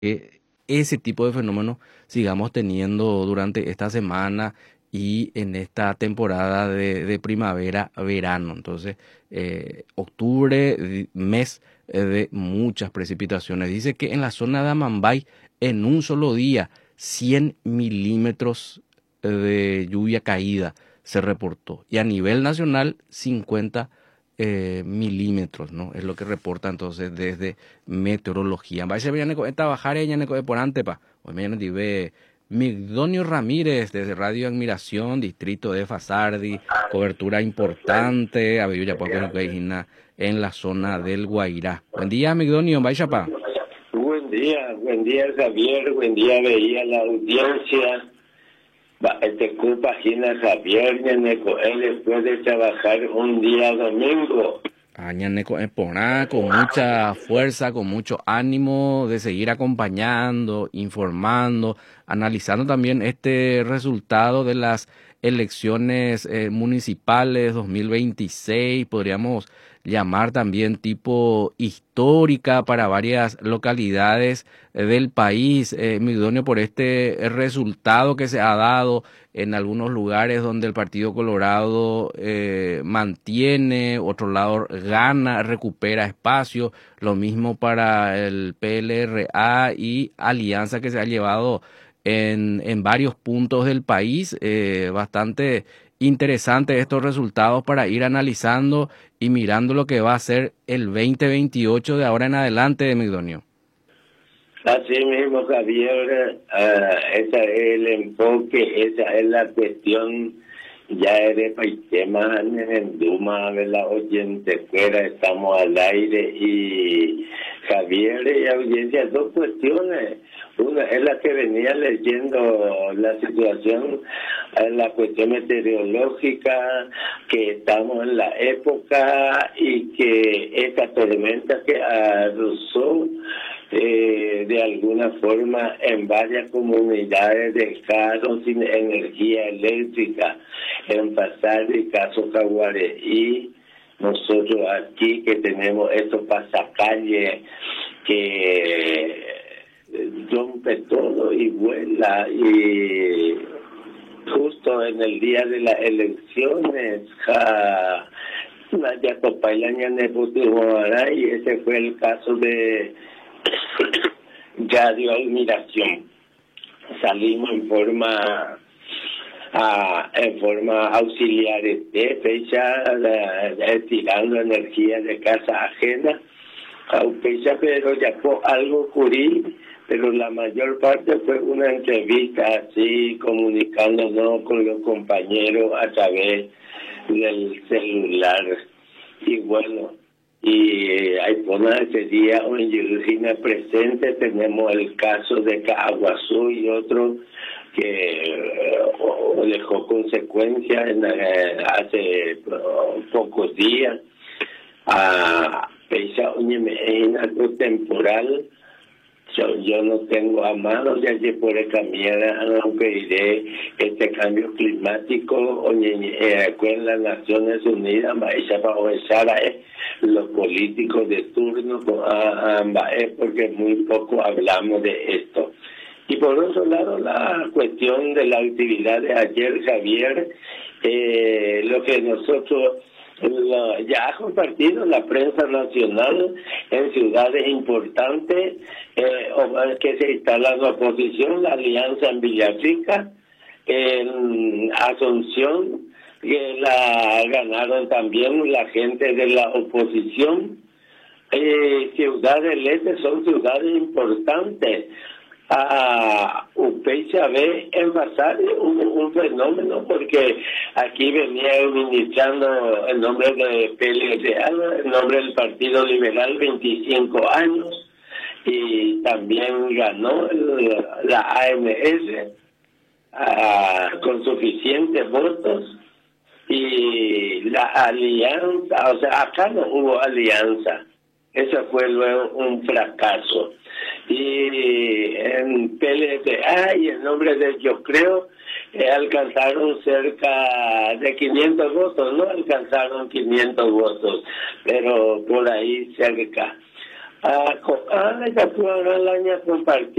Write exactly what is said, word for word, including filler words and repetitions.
que ese tipo de fenómenos sigamos teniendo durante esta semana y en esta temporada de, de primavera-verano. Entonces, eh, octubre, di- mes eh, de muchas precipitaciones. Dice que en la zona de Amambay, en un solo día, cien milímetros eh, de lluvia caída se reportó. Y a nivel nacional, cincuenta eh, milímetros, ¿no? Es lo que reporta entonces desde meteorología. Va a ser mañana trabajar ella en el por antepa. Hoy mañana ve Migdonio Ramírez desde Radio Admiración, distrito de Fasardi, cobertura importante, a ver, ya puedo en la zona del Guairá. Buen día, Migdonio, vaya pa. Buen día, buen día Javier, buen día veía la audiencia. Va, Este página Javier Ñaneco, él después de trabajar un día domingo. Añaneco Eponá, con mucha fuerza, con mucho ánimo de seguir acompañando, informando, analizando también este resultado de las elecciones eh, municipales dos mil veintiséis, podríamos llamar también tipo histórica para varias localidades eh, del país, eh, Migdonio, por este resultado que se ha dado en algunos lugares donde el Partido Colorado eh, mantiene, otro lado gana, recupera espacio, lo mismo para el P L R A y Alianza que se ha llevado en, en varios puntos del país, eh, bastante interesante estos resultados para ir analizando y mirando lo que va a ser el veinte veintiocho de ahora en adelante de Migdonio. Así mismo Javier, uh, ese es el enfoque, esa es la cuestión. Ya eres el tema en Duma de la oyente fuera, estamos al aire y Javier y audiencia, dos cuestiones. Una es la que venía leyendo la situación, la cuestión meteorológica, que estamos en la época y que esta tormenta que arrasó eh, de alguna forma en varias comunidades dejaron sin energía eléctrica, en pasar el caso Jaguares, y nosotros aquí que tenemos estos pasacalles que rompe todo y vuela, y justo en el día de las elecciones ja, ya Topailaña Neputihuara, y ese fue el caso de Radio Admiración. Salimos en forma a, en forma auxiliar de fecha tirando energía de casa ajena a fecha, pero ya fue algo curí, pero la mayor parte fue una entrevista así, comunicándonos con los compañeros a través del celular. Y bueno, y ahí por ese día en Virginia presente tenemos el caso de Caguazú y otro que uh, dejó consecuencias en, uh, hace uh, pocos días. A pesar de algo temporal, yo, yo no tengo a mano de allí por el camino, aunque diré este cambio climático, oye, eh, en las Naciones Unidas, maestra para eh, los políticos de turno, a, a, eh, porque muy poco hablamos de esto. Y por otro lado, la cuestión de la actividad de ayer, Javier, eh, lo que nosotros la, ya ha compartido la prensa nacional en ciudades importantes eh, que se instala la oposición, la alianza en Villarrica, en Asunción, que la ganaron también la gente de la oposición. Eh, ciudades del este son ciudades importantes. A Upeicha ve en pasar un, un fenómeno, porque aquí venía administrando el nombre de P L R A, el nombre del Partido Liberal, veinticinco años, y también ganó el, la A M S a, con suficientes votos, y la alianza, o sea, acá no hubo alianza, eso fue luego un fracaso. Y en P L T A y en nombre de Yo Creo eh, alcanzaron cerca de quinientos votos, no alcanzaron quinientos votos, pero por ahí cerca. Ah, co- ah, ya puedo hablar la compartir.